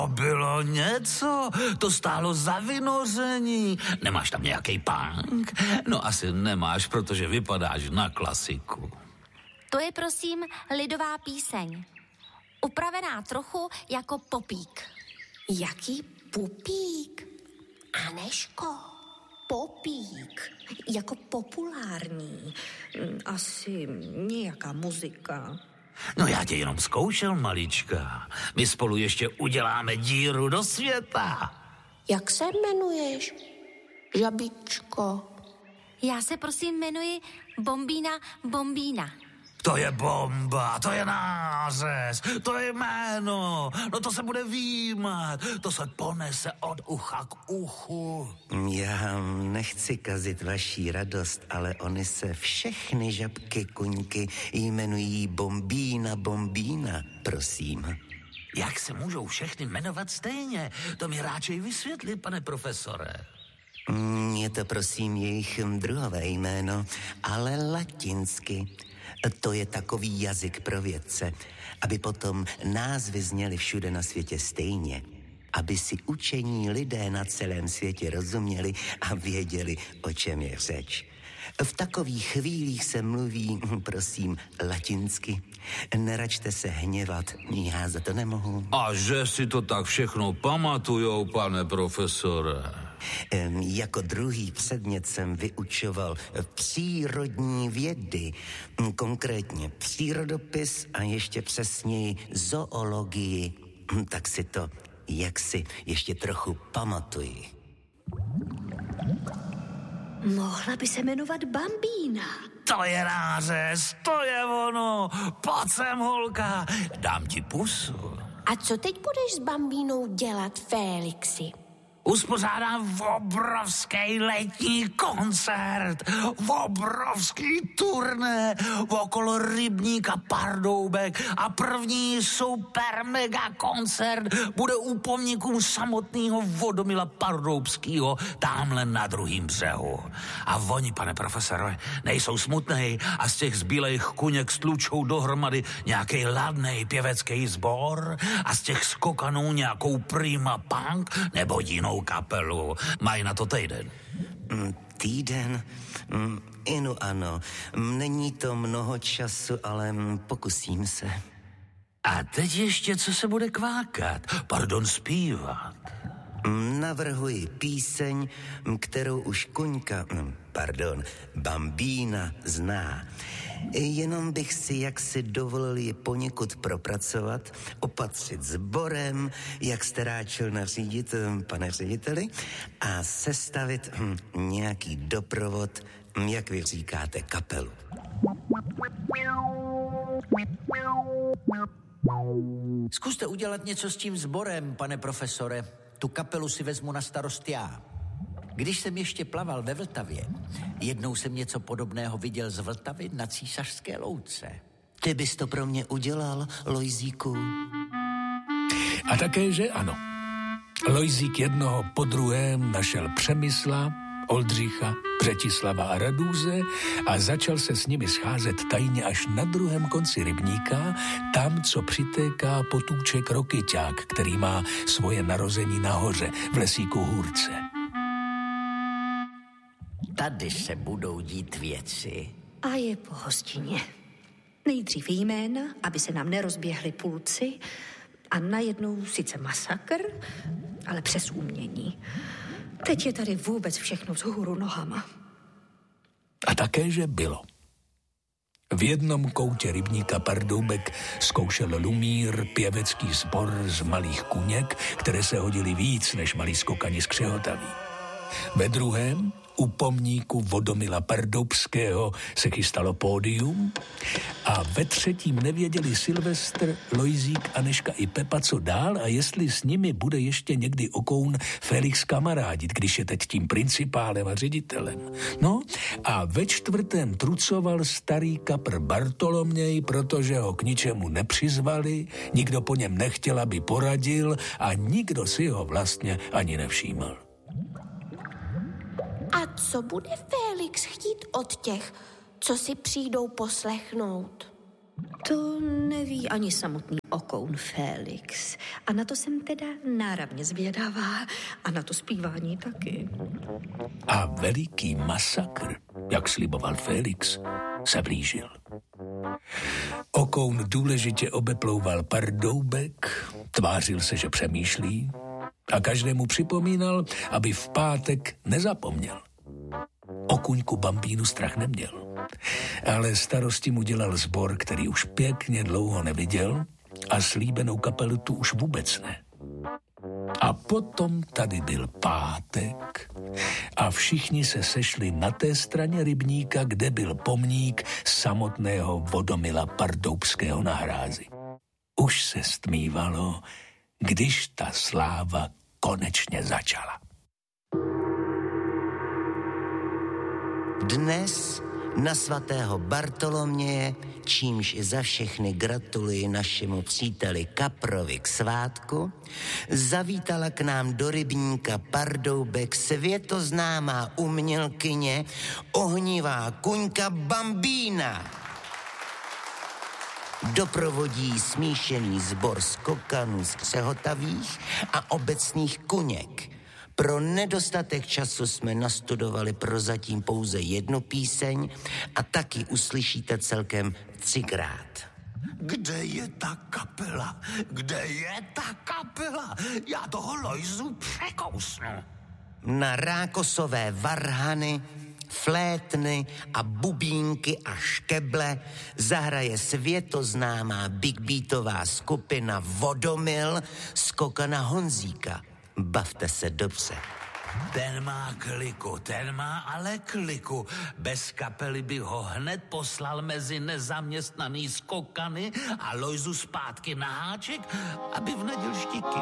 Bylo něco, to stálo za vynoření. Nemáš tam nějaký punk? No asi nemáš, protože vypadáš na klasiku. To je prosím lidová píseň. Upravená trochu jako popík. Jaký pupík? Aneško, popík. Jako populární. Asi nějaká muzika. No já tě jenom zkoušel, malička. My spolu ještě uděláme díru do světa. Jak se jmenuješ, žabičko? Já se prosím jmenuji Bombína. To je bomba, to je nářez, to je jméno, no to se bude výjímat, to se ponese od ucha k uchu. Já nechci kazit vaší radost, ale oni se všechny žabky kuňky jmenují Bombína, prosím. Jak se můžou všechny jmenovat stejně? To mi radši vysvětli, pane profesore. Je to prosím jejich druhové jméno, ale latinsky. To je takový jazyk pro vědce, aby potom názvy zněly všude na světě stejně. Aby si učení lidé na celém světě rozuměli a věděli, o čem je řeč. V takových chvílích se mluví, prosím, latinsky. Neračte se hněvat, já za to nemohu. A že si to tak všechno pamatujou, pane profesore? Jako druhý předmět jsem vyučoval přírodní vědy, konkrétně přírodopis a ještě přesněji zoologii. Tak si to jaksi ještě trochu pamatuji. Mohla by se jmenovat Bambína. To je nářez, to je ono. Pojď sem, holka, dám ti pusu. A co teď budeš s Bambínou dělat, Félixi? Uspořádám obrovský letní koncert, obrovský turné okolo rybníka Pardoubek a první super mega koncert bude u pomníku samotného Vodomila Pardoubského tamhle na druhým břehu. A oni, pane profesore, nejsou smutnej a z těch zbylejch kuněk stlučou dohromady nějaký ladnej pěvecký sbor a z těch skokanů nějakou prima punk nebo jinou kapelu. Mají na to týden. Týden? Ano. Není to mnoho času, ale pokusím se. A teď ještě, co se bude kvákat? Pardon, zpívat. Navrhuji píseň, kterou už Bambína zná. Jenom bych si jaksi dovolil ji poněkud propracovat, opatřit sborem, jak jste ráčil nařídit, pane řediteli, a sestavit nějaký doprovod, jak vy říkáte, kapelu. Zkuste udělat něco s tím sborem, pane profesore. Tu kapelu si vezmu na starost já. Když jsem ještě plaval ve Vltavě, jednou jsem něco podobného viděl z Vltavy na Císařské louce. Ty bys to pro mě udělal, Lojzíku? A také, že ano. Lojzík jednoho po druhém našel Přemysla, Oldřicha, Břetislava a Radůze a začal se s nimi scházet tajně až na druhém konci rybníka, tam, co přitéká potůček Rokyťák, který má svoje narození nahoře v lesíku Hůrce. Tady se budou dít věci. A je po hostině. Nejdřív jména, aby se nám nerozběhly pulci a najednou sice masakr, ale přes umění. Teď je tady vůbec všechno vzhůru nohama. A také, že bylo. V jednom koutě rybníka Pardoubek zkoušel Lumír pěvecký sbor z malých kuněk, které se hodily víc než malí skokani z Křehotaví. Ve druhém, u pomníku Vodomila Pardoubského, se chystalo pódium a ve třetím nevěděli Silvestr, Lojzík, Anežka i Pepa, co dál a jestli s nimi bude ještě někdy okoun Félix kamarádit, když je teď tím principálem a ředitelem. No a ve čtvrtém trucoval starý kapr Bartoloměj, protože ho k ničemu nepřizvali, nikdo po něm nechtěl, aby poradil a nikdo si ho vlastně ani nevšímal. A co bude Félix chtít od těch, co si přijdou poslechnout? To neví ani samotný Okoun Félix. A na to jsem teda náravně zvědavá. A na to zpívání taky. A veliký masakr, jak sliboval Félix, se blížil. Okoun důležitě obeplouval Pardoubek, tvářil se, že přemýšlí a každému připomínal, aby v pátek nezapomněl. O kuňku Bambínu strach neměl, ale starosti mu dělal sbor, který už pěkně dlouho neviděl a slíbenou kapelu tu už vůbec ne. A potom tady byl pátek a všichni se sešli na té straně rybníka, kde byl pomník samotného Vodomila Pardoubského na hrázi. Už se stmívalo, když ta sláva konečně začala. Dnes na svatého Bartoloměje, čímž i za všechny gratuluji našemu příteli Kaprovi k svátku, zavítala k nám do rybníka Pardoubek světoznámá umělkyně ohnivá kuňka Bambína. Doprovodí smíšený sbor skokanů skřehotavých a obecných kuněk. Pro nedostatek času jsme nastudovali prozatím pouze jednu píseň a taky uslyšíte celkem 3krát. Kde je ta kapela? Kde je ta kapela? Já toho Lojzu překousnu. Na rákosové varhany, flétny a bubínky a škeble zahraje světoznámá bigbeatová skupina Vodomil skokana Honzíka. Bavte se dobře. Ten má ale kliku. Bez kapely by ho hned poslal mezi nezaměstnaný skokany a Lojzu zpátky na háček, aby vnadil štiky.